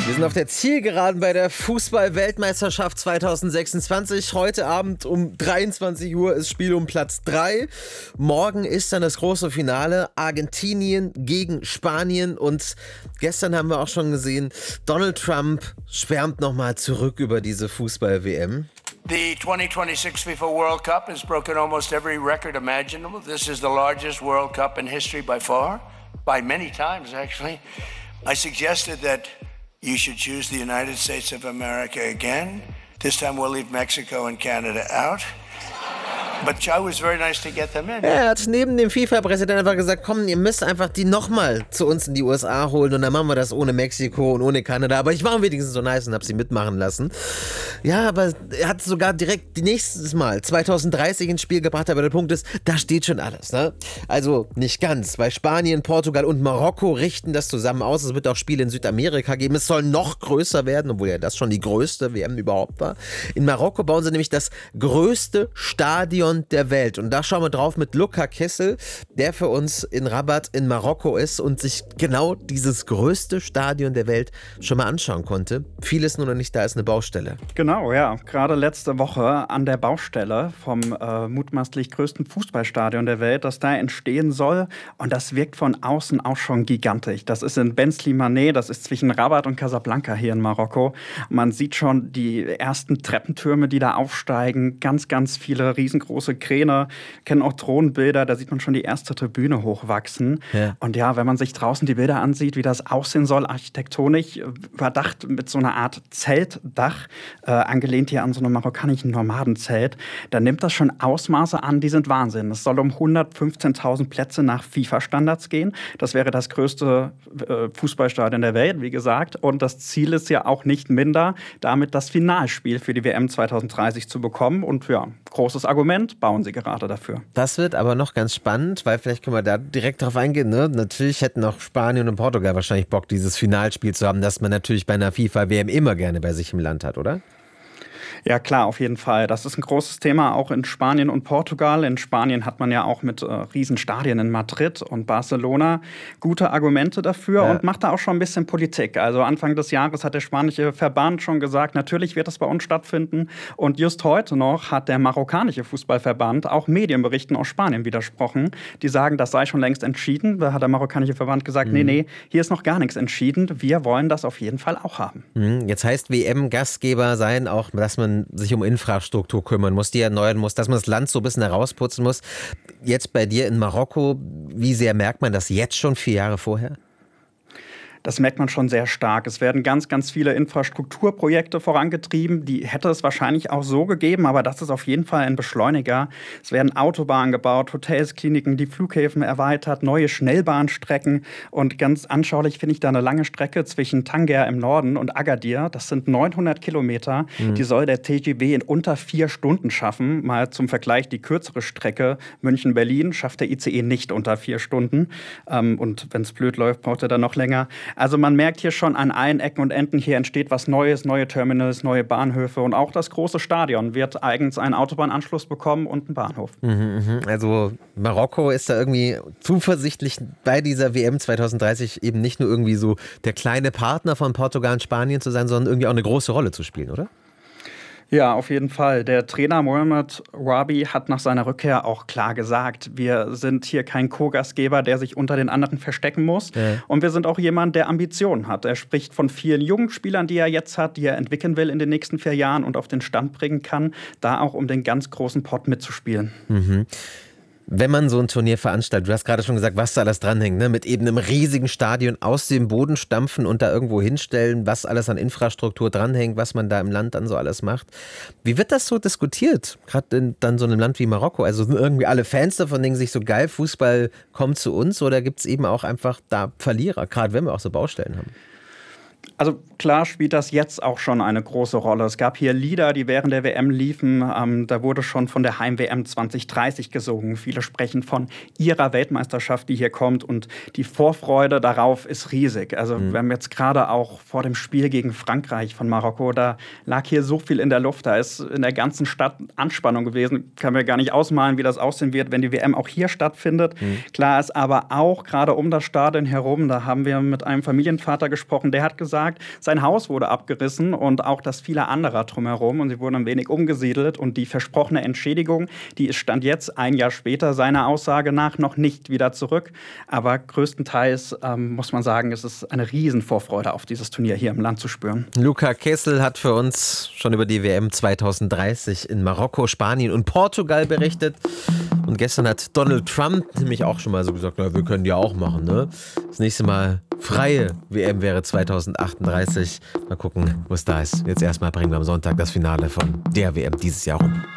Wir sind auf der Zielgeraden bei der Fußball-Weltmeisterschaft 2026. Heute Abend um 23 Uhr ist Spiel um Platz 3. Morgen ist dann das große Finale. Argentinien gegen Spanien. Und gestern haben wir auch schon gesehen, Donald Trump schwärmt nochmal zurück über diese Fußball-WM. The 2026 FIFA World Cup has broken almost every record imaginable. This is the largest World Cup in history by far, by many times actually. I suggested that you should choose the United States of America again. This time we'll leave Mexico and Canada out. But I was very nice to get them in. Er hat neben dem FIFA-Präsidenten einfach gesagt, komm, ihr müsst einfach die nochmal zu uns in die USA holen und dann machen wir das ohne Mexiko und ohne Kanada. Aber ich war wenigstens so nice und hab sie mitmachen lassen. Ja, aber er hat sogar direkt nächstes Mal 2030 ins Spiel gebracht, aber der Punkt ist, da steht schon alles, ne? Also nicht ganz, weil Spanien, Portugal und Marokko richten das zusammen aus. Es wird auch Spiele in Südamerika geben. Es soll noch größer werden, obwohl ja das schon die größte WM überhaupt war. In Marokko bauen sie nämlich das größte Stadion der Welt. Und da schauen wir drauf mit Luca Kessel, der für uns in Rabat in Marokko ist und sich genau dieses größte Stadion der Welt schon mal anschauen konnte. Vieles nur noch nicht, da ist eine Baustelle. Genau, ja. Gerade letzte Woche an der Baustelle vom mutmaßlich größten Fußballstadion der Welt, das da entstehen soll. Und das wirkt von außen auch schon gigantisch. Das ist in Ben Slimane, das ist zwischen Rabat und Casablanca hier in Marokko. Man sieht schon die ersten Treppentürme, die da aufsteigen. Ganz, ganz viele riesengroße Kräne. Kennen auch Drohnenbilder, da sieht man schon die erste Tribüne hochwachsen. Ja. Und ja, wenn man sich draußen die Bilder ansieht, wie das aussehen soll, architektonisch überdacht mit so einer Art Zeltdach, angelehnt hier an so einem marokkanischen Nomadenzelt, dann nimmt das schon Ausmaße an, die sind Wahnsinn. Es soll um 115.000 Plätze nach FIFA-Standards gehen. Das wäre das größte Fußballstadion der Welt, wie gesagt. Und das Ziel ist ja auch nicht minder, damit das Finalspiel für die WM 2030 zu bekommen. Und ja, großes Argument, bauen sie gerade dafür. Das wird aber noch ganz spannend, weil vielleicht können wir da direkt drauf eingehen. Ne? Natürlich hätten auch Spanien und Portugal wahrscheinlich Bock, dieses Finalspiel zu haben, das man natürlich bei einer FIFA-WM immer gerne bei sich im Land hat, oder? Ja klar, auf jeden Fall. Das ist ein großes Thema auch in Spanien und Portugal. In Spanien hat man ja auch mit Riesenstadien in Madrid und Barcelona gute Argumente dafür und macht da auch schon ein bisschen Politik. Also Anfang des Jahres hat der spanische Verband schon gesagt, natürlich wird das bei uns stattfinden. Und just heute noch hat der marokkanische Fußballverband auch Medienberichten aus Spanien widersprochen. Die sagen, das sei schon längst entschieden. Da hat der marokkanische Verband gesagt, nee, hier ist noch gar nichts entschieden. Wir wollen das auf jeden Fall auch haben. Jetzt heißt WM-Gastgeber sein auch, dass man sich um Infrastruktur kümmern muss, die erneuern muss, dass man das Land so ein bisschen herausputzen muss. Jetzt bei dir in Marokko, wie sehr merkt man das jetzt schon 4 Jahre vorher? Das merkt man schon sehr stark. Es werden ganz, ganz viele Infrastrukturprojekte vorangetrieben. Die hätte es wahrscheinlich auch so gegeben, aber das ist auf jeden Fall ein Beschleuniger. Es werden Autobahnen gebaut, Hotels, Kliniken, die Flughäfen erweitert, neue Schnellbahnstrecken. Und ganz anschaulich finde ich da eine lange Strecke zwischen Tanger im Norden und Agadir. Das sind 900 Kilometer. Die soll der TGW in unter 4 Stunden schaffen. Mal zum Vergleich, die kürzere Strecke München-Berlin schafft der ICE nicht unter 4 Stunden. Und wenn es blöd läuft, braucht er dann noch länger. Also man merkt hier schon an allen Ecken und Enden, hier entsteht was Neues, neue Terminals, neue Bahnhöfe und auch das große Stadion wird eigens einen Autobahnanschluss bekommen und einen Bahnhof. Also Marokko ist da irgendwie zuversichtlich bei dieser WM 2030 eben nicht nur irgendwie so der kleine Partner von Portugal und Spanien zu sein, sondern irgendwie auch eine große Rolle zu spielen, oder? Ja, auf jeden Fall. Der Trainer Mohamed Wabi hat nach seiner Rückkehr auch klar gesagt, wir sind hier kein Co-Gastgeber, der sich unter den anderen verstecken muss. Ja. Und wir sind auch jemand, der Ambitionen hat. Er spricht von vielen jungen Spielern, die er jetzt hat, die er entwickeln will in den nächsten 4 Jahren und auf den Stand bringen kann, da auch um den ganz großen Pot mitzuspielen. Wenn man so ein Turnier veranstaltet, du hast gerade schon gesagt, was da alles dranhängt, ne? Mit eben einem riesigen Stadion aus dem Boden stampfen und da irgendwo hinstellen, was alles an Infrastruktur dranhängt, was man da im Land dann so alles macht. Wie wird das so diskutiert, gerade in dann so einem Land wie Marokko? Also sind irgendwie alle Fans davon, denken sich so, geil, Fußball kommt zu uns, oder gibt es eben auch einfach da Verlierer, gerade wenn wir auch so Baustellen haben? Also klar spielt das jetzt auch schon eine große Rolle. Es gab hier Lieder, die während der WM liefen. Da wurde schon von der Heim-WM 2030 gesungen. Viele sprechen von ihrer Weltmeisterschaft, die hier kommt. Und die Vorfreude darauf ist riesig. Also wir haben jetzt gerade auch vor dem Spiel gegen Frankreich von Marokko, da lag hier so viel in der Luft. Da ist in der ganzen Stadt Anspannung gewesen. Kann mir gar nicht ausmalen, wie das aussehen wird, wenn die WM auch hier stattfindet. Klar ist aber auch, gerade um das Stadion herum, da haben wir mit einem Familienvater gesprochen, der hat gesagt, gesagt, sein Haus wurde abgerissen und auch das vieler anderer drumherum. Und sie wurden ein wenig umgesiedelt. Und die versprochene Entschädigung, die ist Stand jetzt, ein Jahr später, seiner Aussage nach noch nicht wieder zurück. Aber größtenteils muss man sagen, es ist eine Riesenvorfreude auf dieses Turnier hier im Land zu spüren. Luca Kessel hat für uns schon über die WM 2030 in Marokko, Spanien und Portugal berichtet. Und gestern hat Donald Trump nämlich auch schon mal so gesagt, na, wir können die auch machen, ne? Das nächste Mal freie WM wäre 2038. Mal gucken, wo es da ist. Jetzt erstmal bringen wir am Sonntag das Finale von der WM dieses Jahr rum.